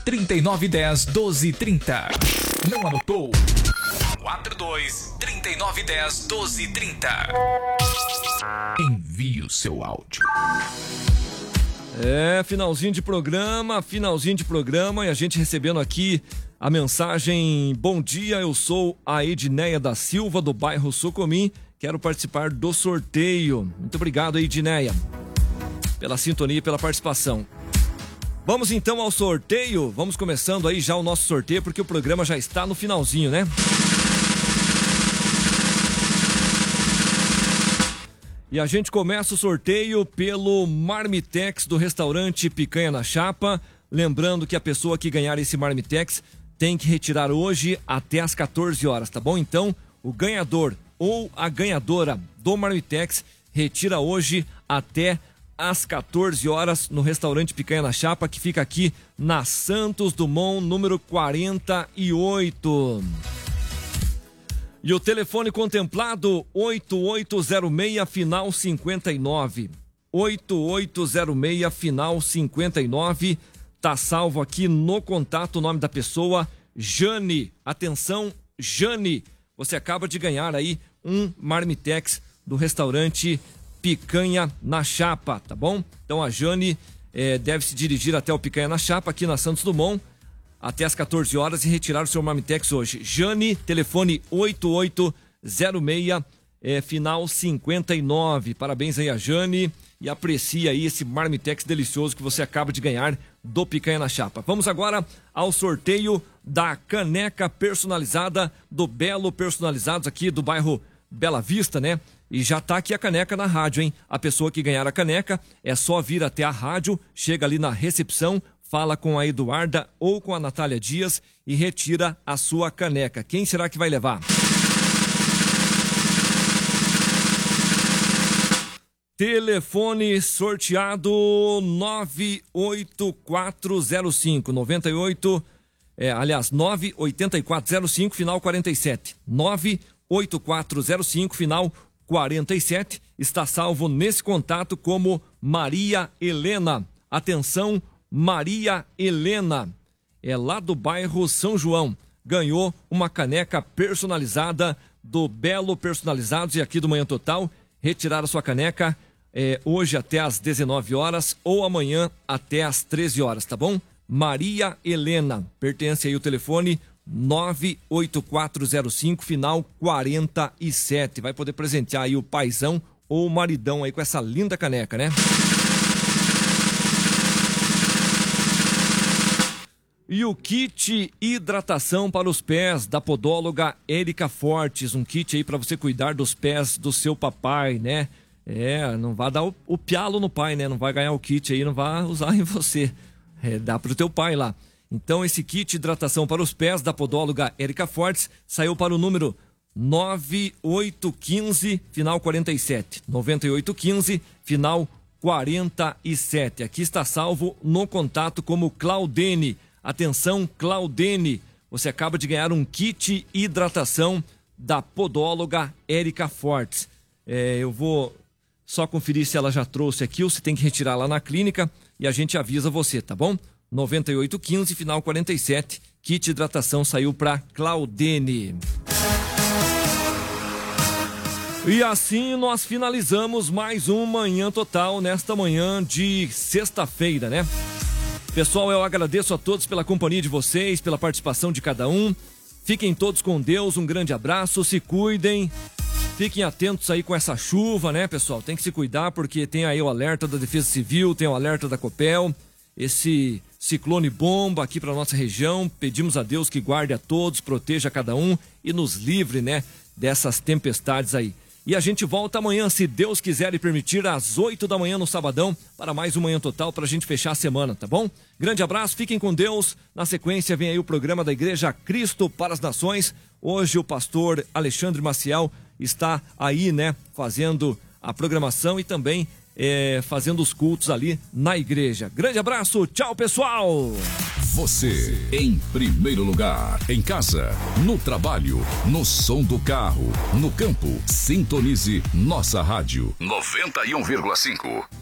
3910-1230. Não anotou? 42-3910-1230. Envie o seu áudio. Finalzinho de programa e a gente recebendo aqui a mensagem: bom dia, eu sou a Edneia da Silva do bairro Sucumim, quero participar do sorteio. Muito obrigado, Edneia, pela sintonia e pela participação. Vamos então ao sorteio, vamos começando aí já o nosso sorteio, porque o programa já está no finalzinho, né? E a gente começa o sorteio pelo Marmitex do restaurante Picanha na Chapa. Lembrando que a pessoa que ganhar esse Marmitex tem que retirar hoje até às 14 horas, tá bom? Então, o ganhador ou a ganhadora do Marmitex retira hoje até às 14 horas no restaurante Picanha na Chapa, que fica aqui na Santos Dumont, número 48. E o telefone contemplado, 8806, final 59. 8806, final 59. Tá salvo aqui no contato o nome da pessoa, Jane. Atenção, Jane. Você acaba de ganhar aí um Marmitex do restaurante Picanha na Chapa, tá bom? Então a Jane deve se dirigir até o Picanha na Chapa, aqui na Santos Dumont, até às 14 horas e retirar o seu Marmitex hoje. Jane, telefone 8806, final 59. Parabéns aí a Jane e aprecie aí esse Marmitex delicioso que você acaba de ganhar do Picanha na Chapa. Vamos agora ao sorteio da caneca personalizada do Belo Personalizados aqui do bairro Bela Vista, né? E já tá aqui a caneca na rádio, hein? A pessoa que ganhar a caneca é só vir até a rádio, chega ali na recepção, fala com a Eduarda ou com a Natália Dias e retira a sua caneca. Quem será que vai levar? Telefone sorteado 98405 98405, final 47. 98405, final 47. Está salvo nesse contato como Maria Helena. Atenção, Maria Helena, é lá do bairro São João, ganhou uma caneca personalizada do Belo Personalizados e aqui do Manhã Total. Retirar a sua caneca hoje até às 19 horas ou amanhã até às 13 horas, tá bom? Maria Helena, pertence aí o telefone 98405, final 47. Vai poder presentear aí o paizão ou o maridão aí com essa linda caneca, né? E o kit hidratação para os pés da podóloga Érica Fortes, um kit aí para você cuidar dos pés do seu papai, né? Não vai dar o pialo no pai, né? Não vai ganhar o kit aí, não vai usar em você. Dá pro teu pai lá. Então esse kit hidratação para os pés da podóloga Érica Fortes saiu para o número 9815, final 47. 9815, final 47. Aqui está salvo no contato como Claudene. Atenção, Claudene, você acaba de ganhar um kit hidratação da podóloga Érica Fortes. Eu vou só conferir se ela já trouxe aqui ou se tem que retirar lá na clínica e a gente avisa você, tá bom? 9815, final 47, kit hidratação saiu para Claudene. E assim nós finalizamos mais um Manhã Total nesta manhã de sexta-feira, né? Pessoal, eu agradeço a todos pela companhia de vocês, pela participação de cada um. Fiquem todos com Deus, um grande abraço, se cuidem. Fiquem atentos aí com essa chuva, né, pessoal? Tem que se cuidar porque tem aí o alerta da Defesa Civil, tem o alerta da Copel. Esse ciclone bomba aqui para nossa região. Pedimos a Deus que guarde a todos, proteja cada um e nos livre, né, dessas tempestades aí. E a gente volta amanhã, se Deus quiser e permitir, às 8 da manhã no sabadão, para mais um Manhã Total, para a gente fechar a semana, tá bom? Grande abraço, fiquem com Deus. Na sequência vem aí o programa da Igreja Cristo para as Nações. Hoje o pastor Alexandre Maciel está aí, né, fazendo a programação e também fazendo os cultos ali na igreja. Grande abraço, tchau pessoal! Você em primeiro lugar, em casa, no trabalho, no som do carro, no campo, sintonize nossa rádio 91,5.